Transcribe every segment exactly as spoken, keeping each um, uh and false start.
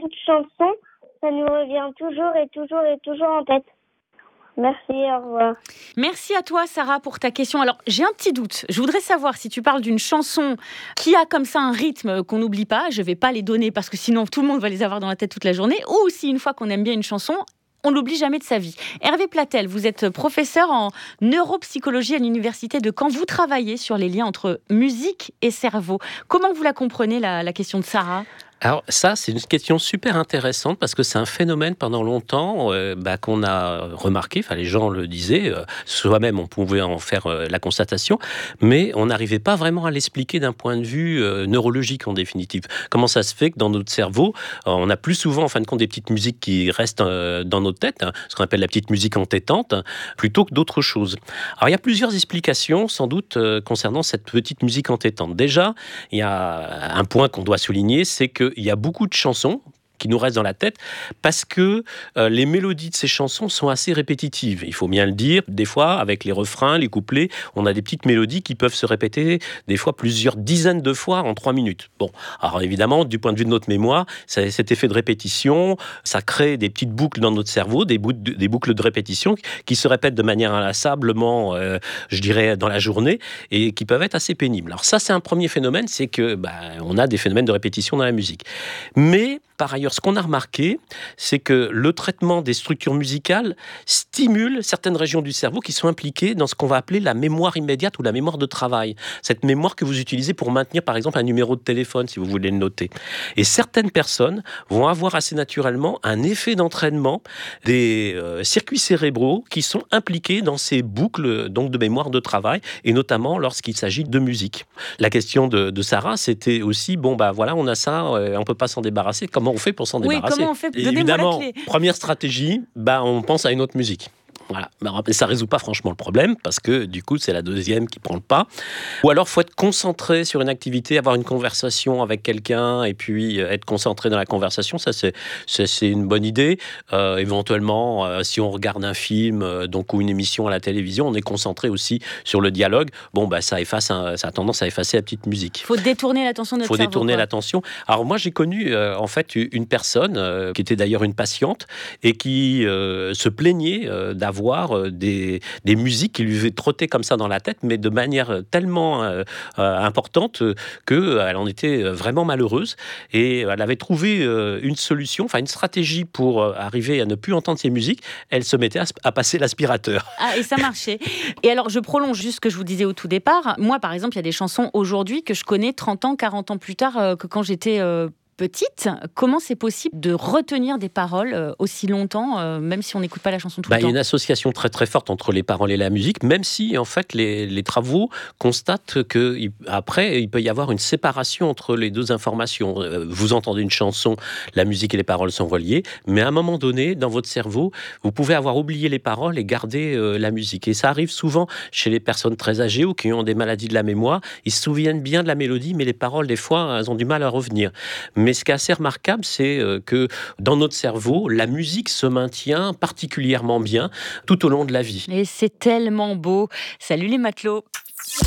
toute chanson, ça nous revient toujours et toujours et toujours en tête. Merci, au revoir. Merci à toi, Sarah, pour ta question. Alors, j'ai un petit doute. Je voudrais savoir si tu parles d'une chanson qui a comme ça un rythme qu'on n'oublie pas. Je ne vais pas les donner parce que sinon, tout le monde va les avoir dans la tête toute la journée. Ou si une fois qu'on aime bien une chanson, on l'oublie jamais de sa vie. Hervé Platel, vous êtes professeur en neuropsychologie à l'université de Caen. Vous travaillez sur les liens entre musique et cerveau. Comment vous la comprenez, la, la question de Sarah ? Alors ça, c'est une question super intéressante parce que c'est un phénomène pendant longtemps euh, bah, qu'on a remarqué, enfin les gens le disaient, euh, soi-même on pouvait en faire euh, la constatation, mais on n'arrivait pas vraiment à l'expliquer d'un point de vue euh, neurologique en définitive. Comment ça se fait que dans notre cerveau, euh, on a plus souvent en fin de compte des petites musiques qui restent euh, dans notre tête, hein, ce qu'on appelle la petite musique entêtante, plutôt que d'autres choses. Alors il y a plusieurs explications sans doute euh, concernant cette petite musique entêtante. Déjà, il y a un point qu'on doit souligner, c'est que il y a beaucoup de chansons qui nous restent dans la tête parce que euh, les mélodies de ces chansons sont assez répétitives. Il faut bien le dire, des fois, avec les refrains, les couplets, on a des petites mélodies qui peuvent se répéter des fois plusieurs dizaines de fois en trois minutes. Bon, alors évidemment, du point de vue de notre mémoire, ça, cet effet de répétition, ça crée des petites boucles dans notre cerveau, des, boucles de, des boucles de répétition qui se répètent de manière inlassablement, euh, je dirais, dans la journée et qui peuvent être assez pénibles. Alors ça, c'est un premier phénomène, c'est que bah, on a des phénomènes de répétition dans la musique. Mais par ailleurs, ce qu'on a remarqué, c'est que le traitement des structures musicales stimule certaines régions du cerveau qui sont impliquées dans ce qu'on va appeler la mémoire immédiate ou la mémoire de travail. Cette mémoire que vous utilisez pour maintenir, par exemple, un numéro de téléphone, si vous voulez le noter. Et certaines personnes vont avoir assez naturellement un effet d'entraînement des euh, circuits cérébraux qui sont impliqués dans ces boucles donc, de mémoire de travail, et notamment lorsqu'il s'agit de musique. La question de, de Sarah, c'était aussi, bon, bah voilà, on a ça, euh, on ne peut pas s'en débarrasser. Comment on fait pour s'en oui, débarrasser? Comment on fait? Et évidemment, première stratégie, bah, on pense à une autre musique. Voilà. Mais ça ne résout pas franchement le problème parce que du coup, c'est la deuxième qui prend le pas. Ou alors, il faut être concentré sur une activité, avoir une conversation avec quelqu'un et puis être concentré dans la conversation. Ça, c'est, c'est, c'est une bonne idée. Euh, éventuellement, euh, si on regarde un film euh, donc, ou une émission à la télévision, on est concentré aussi sur le dialogue. Bon, bah, ça, efface un, ça a tendance à effacer la petite musique. Il faut détourner l'attention de notre cerveau. Il faut cerveau, détourner quoi. l'attention. Alors, moi, j'ai connu euh, en fait une personne euh, qui était d'ailleurs une patiente et qui euh, se plaignait euh, d'avoir voir des, des musiques qui lui faisaient trotter comme ça dans la tête, mais de manière tellement euh, euh, importante qu'elle en était vraiment malheureuse. Et elle avait trouvé euh, une solution, enfin une stratégie pour euh, arriver à ne plus entendre ces musiques. Elle se mettait à, à passer l'aspirateur. Ah, et ça marchait. Et alors, je prolonge juste ce que je vous disais au tout départ. Moi, par exemple, il y a des chansons aujourd'hui que je connais trente ans, quarante ans plus tard euh, que quand j'étais... Euh petite, comment c'est possible de retenir des paroles euh, aussi longtemps, euh, même si on n'écoute pas la chanson tout bah, le temps? Il y a une association très très forte entre les paroles et la musique, même si en fait les, les travaux constatent qu'après il peut y avoir une séparation entre les deux informations. Vous entendez une chanson, la musique et les paroles sont reliées, mais à un moment donné, dans votre cerveau, vous pouvez avoir oublié les paroles et garder euh, la musique. Et ça arrive souvent chez les personnes très âgées ou qui ont des maladies de la mémoire. Ils se souviennent bien de la mélodie, mais les paroles, des fois, elles ont du mal à revenir. Mais ce qui est assez remarquable, c'est que dans notre cerveau, la musique se maintient particulièrement bien tout au long de la vie. Et c'est tellement beau. Salut les matelots.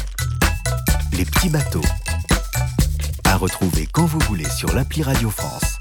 Les petits bateaux. À retrouver quand vous voulez sur l'appli Radio France.